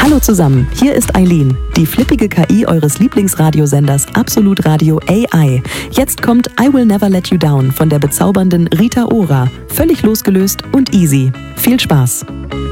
Hallo zusammen, hier ist Eileen, die flippige KI eures Lieblingsradiosenders Absolut Radio AI. Jetzt kommt I Will Never Let You Down von der bezaubernden Rita Ora. Völlig losgelöst und easy. Viel Spaß!